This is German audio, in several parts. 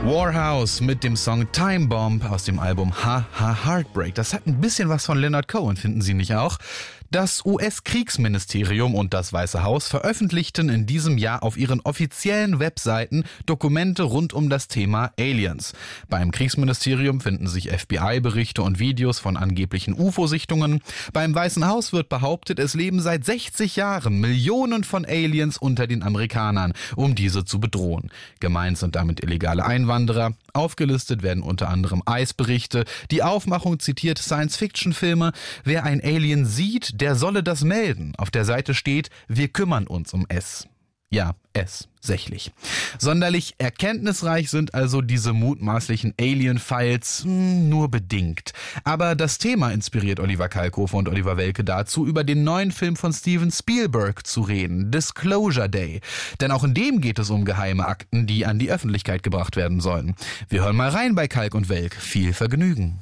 Warhouse mit dem Song Time Bomb aus dem Album Ha Ha Heartbreak. Das hat ein bisschen was von Leonard Cohen, finden Sie nicht auch? Das US-Kriegsministerium und das Weiße Haus veröffentlichten in diesem Jahr auf ihren offiziellen Webseiten Dokumente rund um das Thema Aliens. Beim Kriegsministerium finden sich FBI-Berichte und Videos von angeblichen UFO-Sichtungen. Beim Weißen Haus wird behauptet, es leben seit 60 Jahren Millionen von Aliens unter den Amerikanern, um diese zu bedrohen. Gemeint sind damit illegale Einwanderer. Aufgelistet werden unter anderem Eisberichte. Die Aufmachung zitiert Science-Fiction-Filme. Wer ein Alien sieht, der solle das melden. Auf der Seite steht, wir kümmern uns um es. Ja, es, sächlich. Sonderlich erkenntnisreich sind also diese mutmaßlichen Alien-Files nur bedingt. Aber das Thema inspiriert Oliver Kalkofe und Oliver Welke dazu, über den neuen Film von Steven Spielberg zu reden, Disclosure Day. Denn auch in dem geht es um geheime Akten, die an die Öffentlichkeit gebracht werden sollen. Wir hören mal rein bei Kalk und Welk. Viel Vergnügen.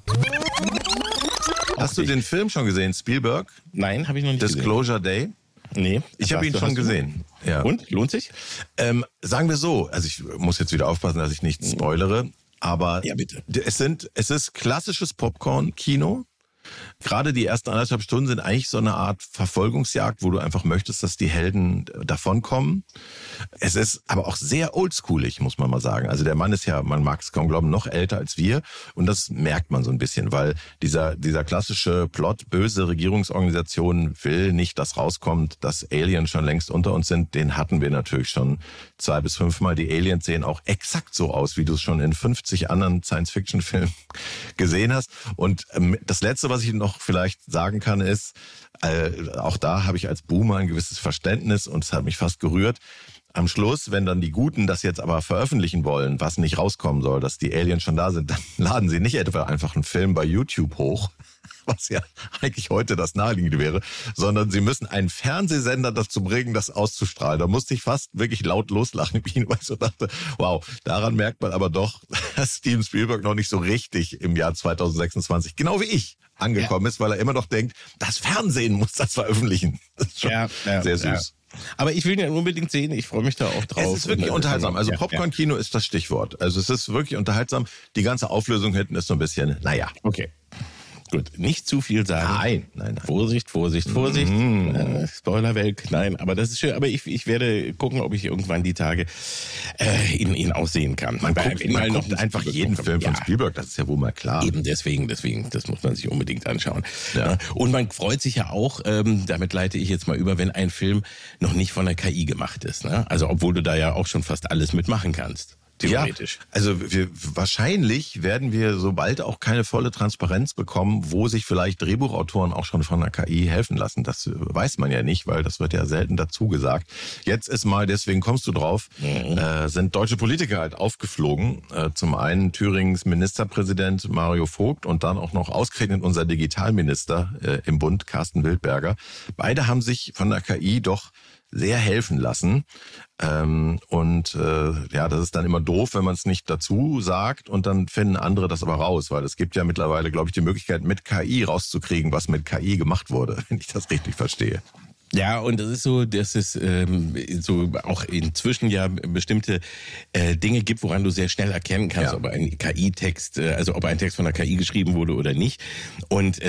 Hast du den Film schon gesehen, Spielberg? Nein, habe ich noch nicht Disclosure Day? Nee. Ich habe ihn schon gesehen. Ja. Und? Lohnt sich? Sagen wir so, also ich muss jetzt wieder aufpassen, dass ich nicht spoilere, aber ja, bitte. Es ist klassisches Popcorn-Kino. Gerade die ersten 1,5 Stunden sind eigentlich so eine Art Verfolgungsjagd, wo du einfach möchtest, dass die Helden davonkommen. Es ist aber auch sehr oldschoolig, muss man mal sagen. Also der Mann ist ja, man mag es kaum glauben, noch älter als wir. Und das merkt man so ein bisschen, weil dieser klassische Plot, böse Regierungsorganisation will nicht, dass rauskommt, dass Aliens schon längst unter uns sind. Den hatten wir natürlich schon 2 bis 5 Mal. Die Aliens sehen auch exakt so aus, wie du es schon in 50 anderen Science-Fiction-Filmen gesehen hast. Und das Letzte, was ich noch vielleicht sagen kann, ist, auch da habe ich als Boomer ein gewisses Verständnis und es hat mich fast gerührt. Am Schluss, wenn dann die Guten das jetzt aber veröffentlichen wollen, was nicht rauskommen soll, dass die Aliens schon da sind, dann laden sie nicht etwa einfach einen Film bei YouTube hoch, was ja eigentlich heute das Naheliegende wäre, sondern sie müssen einen Fernsehsender dazu bringen, das auszustrahlen. Da musste ich fast wirklich laut loslachen, weil ich so dachte, wow, daran merkt man aber doch, dass Steven Spielberg noch nicht so richtig im Jahr 2026, genau wie ich, angekommen ist, weil er immer noch denkt, das Fernsehen muss das veröffentlichen. Das ist schon sehr süß. Ja. Aber ich will ihn ja unbedingt sehen, ich freue mich da auch drauf. Es ist wirklich unterhaltsam. Also Popcorn-Kino ist das Stichwort. Also es ist wirklich unterhaltsam. Die ganze Auflösung hinten ist so ein bisschen, naja. Okay. Gut, nicht zu viel sagen. Nein. Vorsicht. Spoilerwelk, nein, aber das ist schön. Aber ich werde gucken, ob ich irgendwann die Tage ihn aussehen kann. Man guckt einfach jeden Film von Spielberg, das ist ja wohl mal klar. Eben deswegen, das muss man sich unbedingt anschauen. Ja. Und man freut sich ja auch, damit leite ich jetzt mal über, wenn ein Film noch nicht von der KI gemacht ist. Ne? Also obwohl du da ja auch schon fast alles mitmachen kannst. Theoretisch. Ja, also wahrscheinlich werden wir sobald auch keine volle Transparenz bekommen, wo sich vielleicht Drehbuchautoren auch schon von der KI helfen lassen. Das weiß man ja nicht, weil das wird ja selten dazu gesagt. Jetzt ist mal, deswegen kommst du drauf, sind deutsche Politiker halt aufgeflogen. Zum einen Thürings Ministerpräsident Mario Vogt und dann auch noch ausgerechnet unser Digitalminister im Bund, Carsten Wildberger. Beide haben sich von der KI doch sehr helfen lassen. Das ist dann immer doof, wenn man es nicht dazu sagt und dann finden andere das aber raus, weil es gibt ja mittlerweile, glaube ich, die Möglichkeit, mit KI rauszukriegen, was mit KI gemacht wurde, wenn ich das richtig verstehe. Ja, und das ist so auch inzwischen ja bestimmte Dinge gibt, woran du sehr schnell erkennen kannst, ob ein KI-Text, also ob ein Text von der KI geschrieben wurde oder nicht. Und